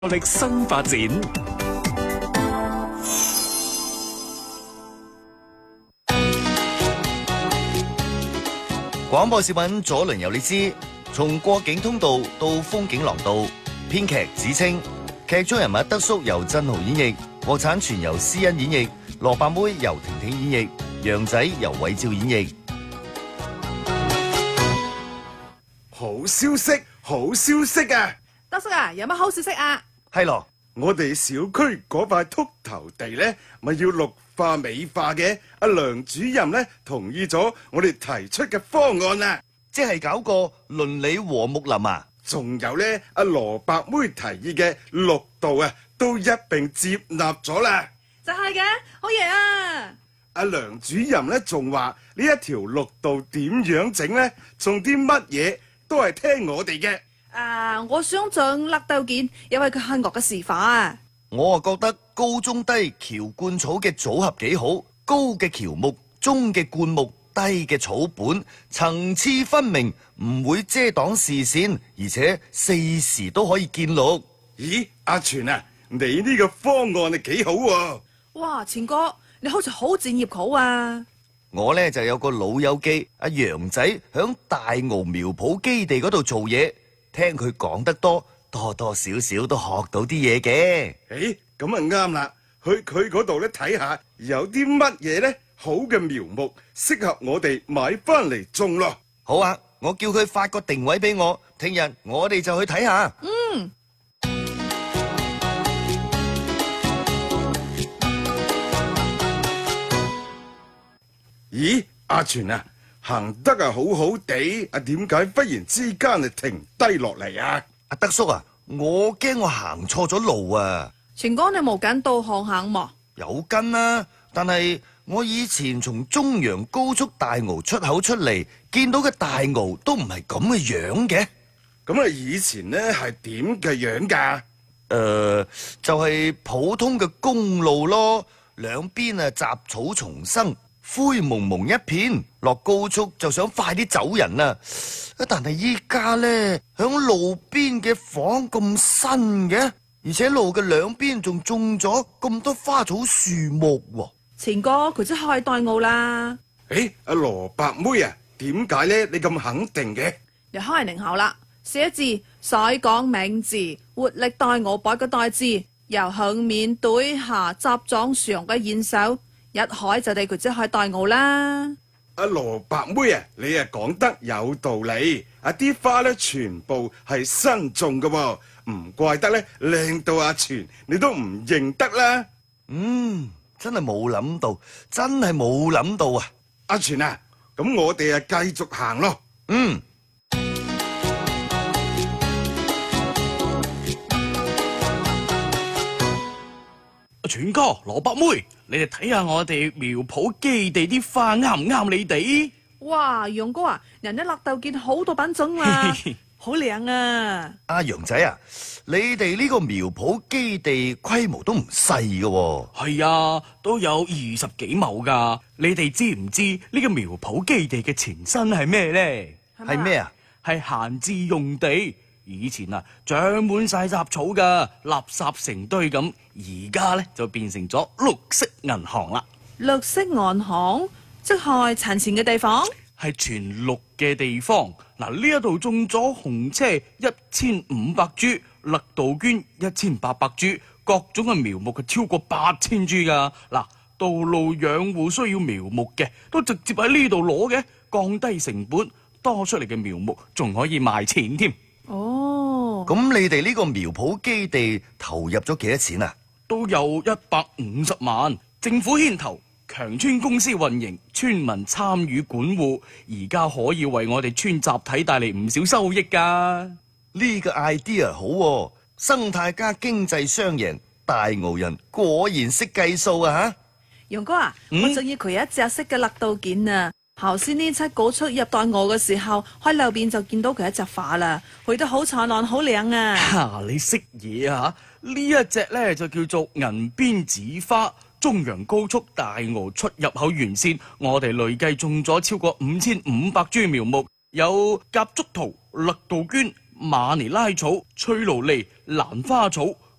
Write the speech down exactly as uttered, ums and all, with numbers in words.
力新發展。 廣播小品左鄰右里之從過境通道到風景廊道，編劇子清，劇中人物德叔由振豪演繹，國產全由施恩演繹，蘿蔔妹由婷婷演繹，楊仔由偉照演繹。 好消息，好消息啊！ 德叔啊，有乜好消息啊？ 係咯， 我哋小區嗰塊禿頭地呢，咪要綠化美化嘅。阿梁主任呢，同意咗我哋提出嘅方案啊， 即係搞個鄰里和睦林啊！ 仲有呢，阿蘿蔔妹提議嘅綠道啊，都一併接納咗啦。 就係嘅，好嘢啊！ 阿梁主任呢，仲話呢一條綠道點樣整呢？種啲乜嘢都係聽我哋嘅。 啊，我想整甩豆件，因為佢係我嘅示範啊。 我啊覺得高中低橋灌草嘅組合幾好，高嘅喬木，中嘅灌木，低嘅草本，層次分明，唔會遮擋視線，而且四時都可以見綠。 咦，阿全啊，你呢個方案係幾好喎？ 哇，錢哥，你好似好專業好啊！ 我呢就有個老友記阿楊仔響大鰲苗圃基地嗰度做嘢，聽佢講得多，多多少少都學到啲嘢嘅。 誒，咁啊啱啦，去佢嗰度咧睇下有啲乜嘢咧好嘅苗木適合我哋買翻嚟種咯。 好啊，我叫佢發個定位俾我，聽日我哋就去睇下。 嗯。 咦，阿全啊，行得啊好好地，啊點解忽然之間啊停低落嚟啊？ 阿德叔啊，我驚我行錯咗路啊！ 全哥，你冇跟導航行嘛？ 有跟啦，但係我以前從中陽高速大鰲出口出嚟，見到嘅大鰲都唔係咁嘅樣嘅。 咁啊，以前呢係點嘅樣噶？ 誒、呃，就係、是、普通嘅公路咯，兩邊啊雜草叢生，灰蒙蒙一片，落高速就想快啲走人啊！但係依家呢，響路邊嘅房咁新嘅，而且路嘅兩邊仲種咗咁多花草樹木喎。 錢哥，佢真係大鰲啦。 誒，阿蘿蔔妹啊，點解呢？你咁肯定嘅？ 又開寧後啦，寫字使講名字，活力大鰲擺個大字，由向面對下集裝上嘅現手。一開就地佢即係大鰲啦！ 阿蘿蔔妹啊，你啊講得有道理。啊啲花咧全部係新種嘅喎，唔怪得咧靚到阿全你都唔認得啦。 嗯，真係冇諗到，真係冇諗到啊！ 阿全啊，咁我哋啊繼續行咯。 嗯。 全哥、蘿蔔妹，你哋睇下我哋苗圃基地啲花啱唔啱你哋？ 哇，楊哥啊，人哋甩豆件好多品種啦，好靚啊！ 阿楊仔啊，你哋呢個苗圃基地規模都唔細嘅喎。 係啊，都有二十幾畝噶。你哋知唔知呢個苗圃基地嘅前身係咩呢？ 係咩啊？ 係閒置用地。以前啊，長滿晒雜草噶，垃圾成堆咁。而家咧就變成咗綠色銀行啦。 綠色銀行即係產錢嘅地方， 係全綠嘅地方。嗱，呢一度種咗紅車一千五百株，簕杜鵑一千八百株，各種嘅苗木係超過八千株噶。嗱，道路養護需要苗木嘅，都直接喺呢度攞嘅，降低成本，多出嚟嘅苗木仲可以賣錢添。 哦， 咁你哋呢個苗圃基地投入咗幾多錢啊？ 都有一百五十萬，政府牽頭，強村公司運營，村民參與管護，而家可以為我哋村集體帶嚟唔少收益噶。 呢個 idea 好喎，生態加經濟雙贏，大鰲人果然識計數啊吓！ 楊哥啊， 嗯、 我仲要佢一隻色嘅簕杜鵑啊！頭先呢七稿出入大鰲嘅時候，喺路邊就見到佢一隻花啦，佢都好燦爛，好靚啊！ 哈，你識嘢啊？呢一隻呢就叫做銀邊紫花，中陽高速大鰲出入口沿線，我哋累計種咗超過五千五百株苗木，有夾竹桃、簕杜鵑、馬尼拉草、翠盧利、蘭花草、